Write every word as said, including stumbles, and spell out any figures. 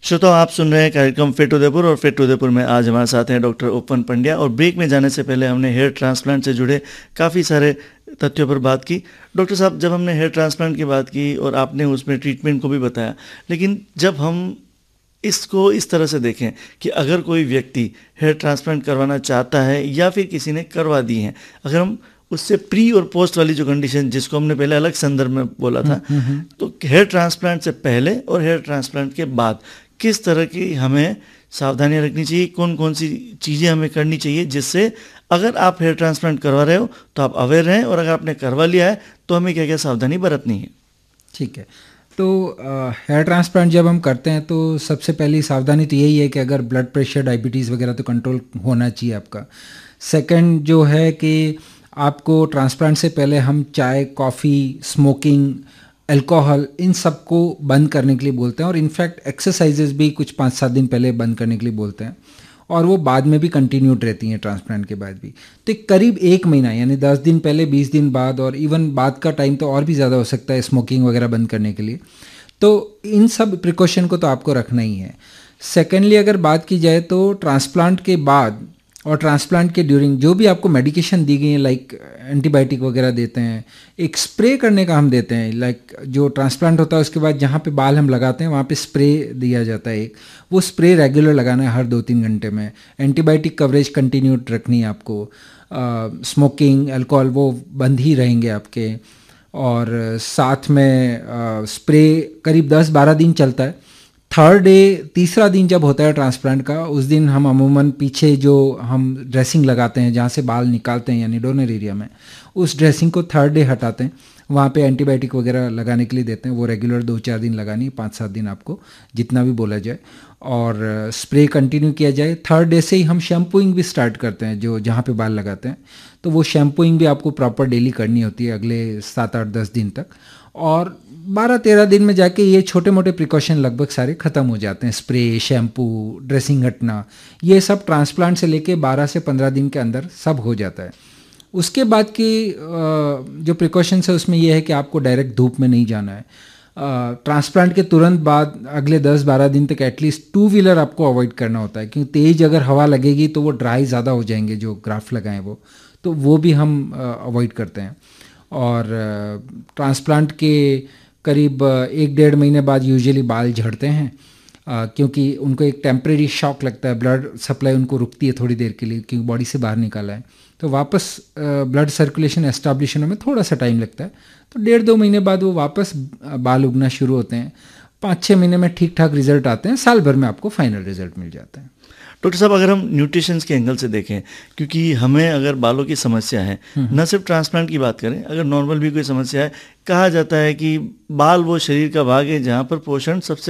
श्रोताओ, आप सुन रहे हैं कार्यक्रम फिट उदयपुर और फिट उदयपुर में आज हमारे साथ हैं डॉक्टर ओपन पंड्या। और ब्रेक में जाने से पहले हमने हेयर ट्रांसप्लांट से जुड़े काफ़ी सारे तथ्यों पर बात की। डॉक्टर साहब, जब हमने हेयर ट्रांसप्लांट की बात की और आपने उसमें ट्रीटमेंट को भी बताया, लेकिन जब हम इसको इस तरह से देखें कि अगर कोई व्यक्ति हेयर ट्रांसप्लांट करवाना चाहता है या फिर किसी ने करवा दी हैं, अगर हम उससे प्री और पोस्ट वाली जो कंडीशन जिसको हमने पहले अलग संदर्भ में बोला था, तो हेयर ट्रांसप्लांट से पहले और हेयर ट्रांसप्लांट के बाद किस तरह की हमें सावधानियां रखनी चाहिए, कौन कौन सी चीज़ें हमें करनी चाहिए जिससे अगर आप हेयर ट्रांसप्लांट करवा रहे हो तो आप अवेयर रहें, और अगर आपने करवा लिया है तो हमें क्या क्या सावधानी बरतनी है। ठीक है, तो हेयर ट्रांसप्लांट जब हम करते हैं तो सबसे पहली सावधानी तो यही है कि अगर ब्लड प्रेशर, डायबिटीज़ वगैरह तो कंट्रोल होना चाहिए आपका। सेकंड जो है कि आपको ट्रांसप्लांट से पहले हम चाय, कॉफ़ी, स्मोकिंग, अल्कोहल, इन सब को बंद करने के लिए बोलते हैं, और इनफैक्ट एक्सरसाइजेज भी कुछ पाँच सात दिन पहले बंद करने के लिए बोलते हैं, और वो बाद में भी कंटिन्यूड रहती हैं ट्रांसप्लांट के बाद भी। तो करीब एक महीना यानी दस दिन पहले, बीस दिन बाद, और इवन बाद का टाइम तो और भी ज़्यादा हो सकता है स्मोकिंग वगैरह बंद करने के लिए। तो इन सब प्रिकॉशन को तो आपको रखना ही है। सेकेंडली अगर बात की जाए तो ट्रांसप्लांट के बाद और ट्रांसप्लांट के ड्यूरिंग जो भी आपको मेडिकेशन दी गई है, लाइक एंटीबायोटिक वगैरह देते हैं, एक स्प्रे करने का हम देते हैं, लाइक जो ट्रांसप्लांट होता है उसके बाद जहाँ पे बाल हम लगाते हैं वहाँ पे स्प्रे दिया जाता है एक, वो स्प्रे रेगुलर लगाना है हर दो तीन घंटे में। एंटीबायोटिक कवरेज कंटिन्यू रखनी है आपको। स्मोकिंग, अल्कोहल वो बंद ही रहेंगे आपके, और साथ में स्प्रे करीब दस बारह दिन चलता है। थर्ड डे, तीसरा दिन जब होता है ट्रांसप्लांट का, उस दिन हम अमूमन पीछे जो हम ड्रेसिंग लगाते हैं जहाँ से बाल निकालते हैं यानी डोनर एरिया में, उस ड्रेसिंग को थर्ड डे हटाते हैं। वहाँ पे एंटीबायोटिक वगैरह लगाने के लिए देते हैं, वो रेगुलर दो चार दिन लगानी, पाँच सात दिन आपको जितना भी बोला जाए, और स्प्रे कंटिन्यू किया जाए। थर्ड डे से ही हम शैम्पूइंग भी स्टार्ट करते हैं, जो जहाँ पे बाल लगाते हैं, तो वो शैम्पूइंग भी आपको प्रॉपर डेली करनी होती है अगले सात आठ दस दिन तक। और बारह तेरह दिन में जाके ये छोटे मोटे प्रिकॉशन लगभग सारे ख़त्म हो जाते हैं। स्प्रे, शैम्पू, ड्रेसिंग हटना, ये सब ट्रांसप्लांट से लेके बारह से पंद्रह दिन के अंदर सब हो जाता है। उसके बाद की जो प्रिकॉशंस है उसमें यह है कि आपको डायरेक्ट धूप में नहीं जाना है। ट्रांसप्लांट के तुरंत बाद अगले दस बारह दिन तक एटलीस्ट टू व्हीलर आपको अवॉइड करना होता है, क्योंकि तेज़ अगर हवा लगेगी तो वो ड्राई ज़्यादा हो जाएंगे जो ग्राफ्ट लगाएं वो, तो वो भी हम अवॉइड करते हैं। और ट्रांसप्लांट के करीब एक डेढ़ महीने बाद यूजुअली बाल झड़ते हैं, आ, क्योंकि उनको एक टेम्परेरी शॉक लगता है, ब्लड सप्लाई उनको रुकती है थोड़ी देर के लिए क्योंकि बॉडी से बाहर निकाला है, तो वापस ब्लड सर्कुलेशन एस्टाब्लिश होने में थोड़ा सा टाइम लगता है। तो डेढ़ दो महीने बाद वो वापस बाल उगना शुरू होते हैं। पाँच छः महीने में ठीक ठाक रिजल्ट आते हैं, साल भर में आपको फाइनल रिजल्ट मिल जाता है। डॉक्टर साहब, अगर हम न्यूट्रिशंस के एंगल से देखें, क्योंकि हमें अगर बालों की समस्या है, न सिर्फ ट्रांसप्लांट की बात करें, अगर नॉर्मल भी कोई समस्या है, कहा जाता है कि बाल वो शरीर का भाग है जहाँ पर पोषण सबसे